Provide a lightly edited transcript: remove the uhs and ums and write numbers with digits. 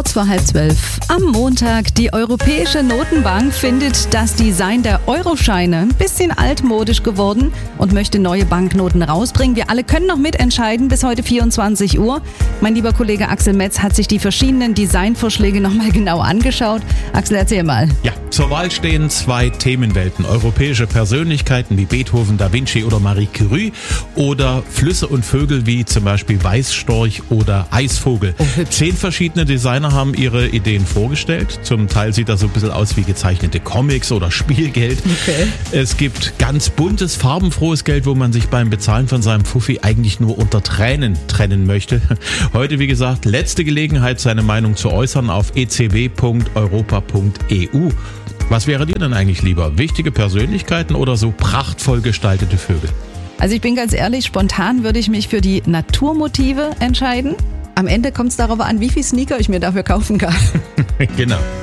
Kurz vor 11:30 am Montag. Die Europäische Notenbank findet das Design der Euroscheine ein bisschen altmodisch geworden und möchte neue Banknoten rausbringen. Wir alle können noch mitentscheiden bis heute 24 Uhr. Mein lieber Kollege Axel Metz hat sich die verschiedenen Designvorschläge nochmal genau angeschaut. Axel, erzähl mal. Ja, zur Wahl stehen zwei Themenwelten. Europäische Persönlichkeiten wie Beethoven, Da Vinci oder Marie Curie oder Flüsse und Vögel wie zum Beispiel Weißstorch oder Eisvogel. 10 verschiedene Designer haben ihre Ideen vorgestellt. Zum Teil sieht das so ein bisschen aus wie gezeichnete Comics oder Spielgeld. Okay. Es gibt ganz buntes, farbenfrohes Geld, wo man sich beim Bezahlen von seinem Fuffi eigentlich nur unter Tränen trennen möchte. Heute, wie gesagt, letzte Gelegenheit, seine Meinung zu äußern auf ecb.europa.eu. Was wäre dir denn eigentlich lieber? Wichtige Persönlichkeiten oder so prachtvoll gestaltete Vögel? Also ich bin ganz ehrlich, spontan würde ich mich für die Naturmotive entscheiden. Am Ende kommt es darauf an, wie viel Sneaker ich mir dafür kaufen kann. Genau.